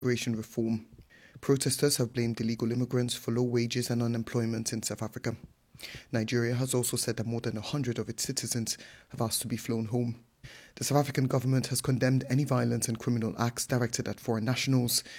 immigration reform. Protesters have blamed illegal immigrants for low wages and unemployment in South Africa. Nigeria has also said that more than 100 of its citizens have asked to be flown home. The South African government has condemned any violence and criminal acts directed at foreign nationals